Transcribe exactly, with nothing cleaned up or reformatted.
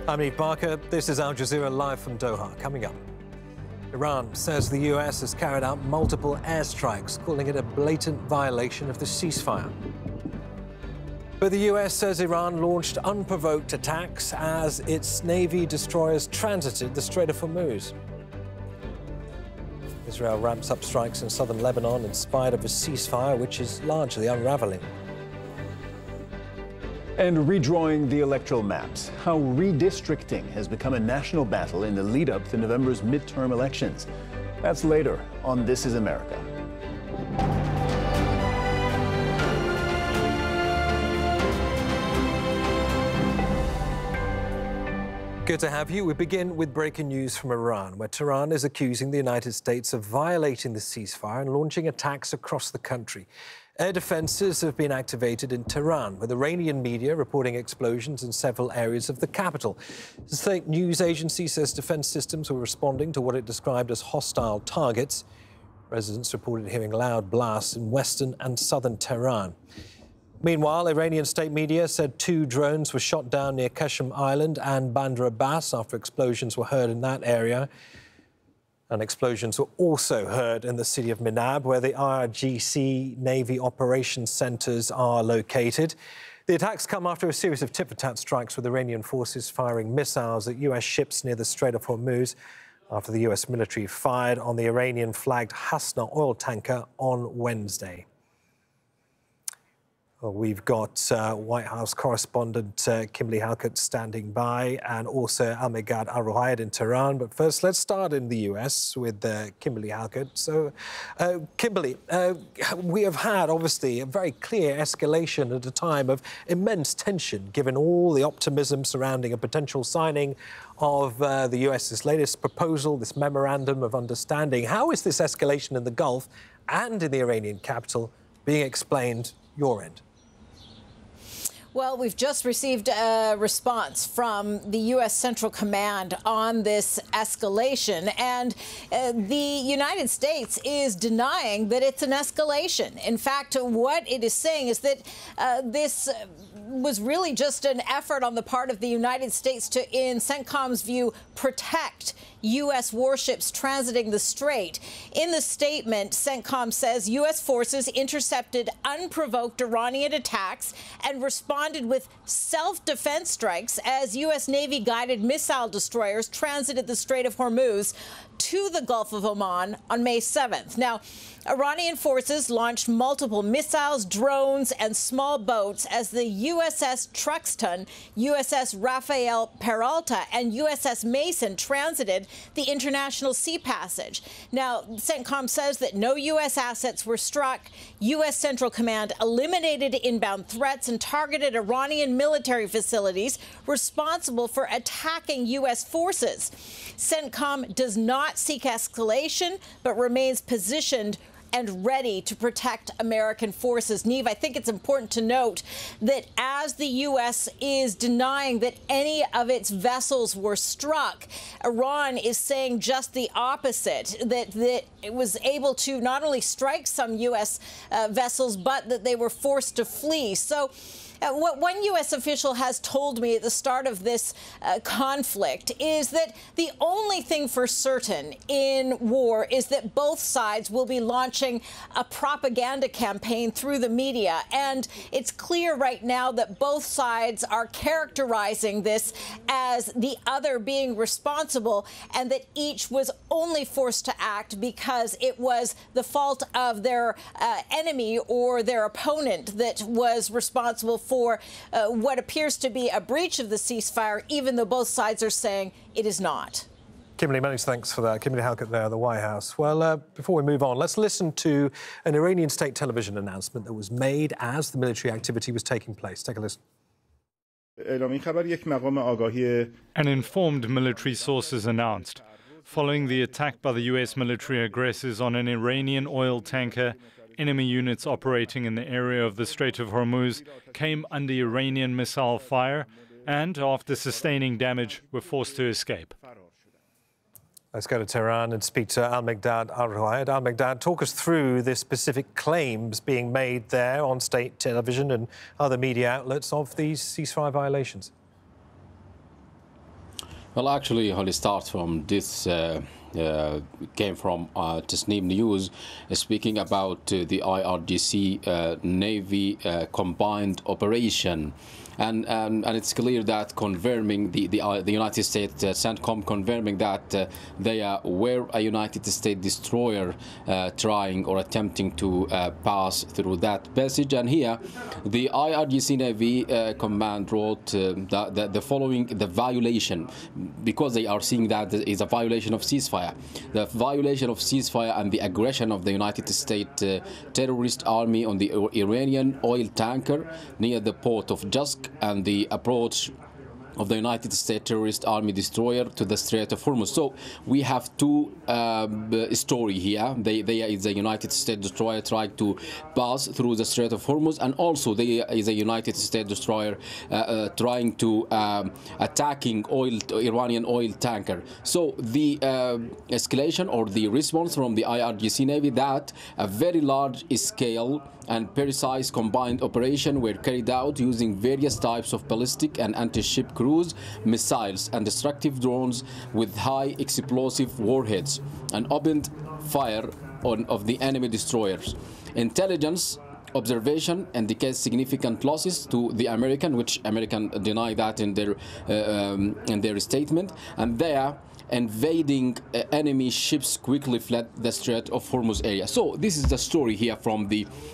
I'm Nick Barker. This is Al Jazeera live from Doha. Coming up, Iran says the U S has carried out multiple airstrikes, calling it a blatant violation of the ceasefire. But the U S says Iran launched unprovoked attacks as its Navy destroyers transited the Strait of Hormuz. Israel ramps up strikes in southern Lebanon in spite of a ceasefire which is largely unraveling. And redrawing the electoral maps, how redistricting has become a national battle in the lead-up to November's midterm elections. That's later on This Is America. Good to have you. We begin with breaking news from Iran, where Tehran is accusing the United States of violating the ceasefire and launching attacks across the country. Air defences have been activated in Tehran, with Iranian media reporting explosions in several areas of the capital. The state news agency says defence systems were responding to what it described as hostile targets. Residents reported hearing loud blasts in western and southern Tehran. Meanwhile, Iranian state media said two drones were shot down near Qasem Island and Bandar Abbas after explosions were heard in that area. And explosions were also heard in the city of Minab, where the I R G C Navy operations centres are located. The attacks come after a series of tit-for-tat strikes with Iranian forces firing missiles at U S ships near the Strait of Hormuz after the U S military fired on the Iranian-flagged Hasna oil tanker on Wednesday. Well, we've got uh, White House correspondent uh, Kimberly Halkett standing by, and also Al-Mikdad Al-Ruhayd in Tehran. But first, let's start in the U S with uh, Kimberly Halkett. So, uh, Kimberly, uh, we have had, obviously, a very clear escalation at a time of immense tension, given all the optimism surrounding a potential signing of uh, the U S's latest proposal, this memorandum of understanding. How is this escalation in the Gulf and in the Iranian capital being explained your end? Well, we've just received a response from the U S Central Command on this escalation, and uh, the United States is denying that it's an escalation. In fact, what it is saying is that uh, this was really just an effort on the part of the United States to, in CENTCOM's view, protect U S warships transiting the strait. In the statement, CENTCOM says U S forces intercepted unprovoked Iranian attacks and responded with self-defense strikes as U S Navy-guided missile destroyers transited the Strait of Hormuz to the Gulf of Oman on May seventh. Now, Iranian forces launched multiple missiles, drones, and small boats as the U S S Truxtun, U S S Rafael Peralta, and U S S Mason transited the international sea passage. Now, CENTCOM says that no U S assets were struck. U S Central Command eliminated inbound threats and targeted Iranian military facilities responsible for attacking U S forces. CENTCOM does not seek escalation, but remains positioned and ready to protect American forces. Neve, I think it's important to note that as the U S is denying that any of its vessels were struck, Iran is saying just the opposite, that, that it was able to not only strike some U S uh, vessels, but that they were forced to flee. So Uh, what one U S official has told me at the start of this uh, conflict is that the only thing for certain in war is that both sides will be launching a propaganda campaign through the media. And it's clear right now that both sides are characterizing this as the other being responsible, and that each was only forced to act because it was the fault of their uh, enemy or their opponent that was responsible for uh, what appears to be a breach of the ceasefire, even though both sides are saying it is not. Kimberly, many thanks for that. Kimberly Halkett there, the White House. Well, uh, before we move on, let's listen to an Iranian state television announcement that was made as the military activity was taking place. Take a listen. An informed military sources announced, following the attack by the U S military aggressors on an Iranian oil tanker, enemy units operating in the area of the Strait of Hormuz came under Iranian missile fire and, after sustaining damage, were forced to escape. Let's go to Tehran and speak to Al-Mikdad Al-Ruhayd. Al-Mikdad, talk us through the specific claims being made there on state television and other media outlets of these ceasefire violations. Well, actually, Holly starts from this. Uh, uh, came from uh, Tasnim News, uh, speaking about uh, the I R G C uh, Navy uh, combined operation. And, um, and it's clear that confirming the the, uh, the United States uh, CENTCOM confirming that uh, they uh, were a United States destroyer uh, trying or attempting to uh, pass through that passage. And here, the I R G C Navy uh, command wrote uh, the, the, the following: the violation, because they are seeing that is a violation of ceasefire, the violation of ceasefire and the aggression of the United States uh, terrorist army on the Iranian oil tanker near the port of Jusk, and the approach of the United States terrorist army destroyer to the Strait of Hormuz. So we have two uh, story here. They, they is a United States destroyer trying to pass through the Strait of Hormuz, and also there is a United States destroyer uh, uh, trying to um, attacking oil Iranian oil tanker. So the uh, escalation or the response from the I R G C Navy that a very large scale and precise combined operation were carried out using various types of ballistic and anti-ship cruise missiles and destructive drones with high explosive warheads, and opened fire on of the enemy destroyers. Intelligence observation indicates significant losses to the American, which American deny that in their uh, um, in their statement, and there invading uh, enemy ships quickly fled the Strait of Hormuz area. So this is the story here from the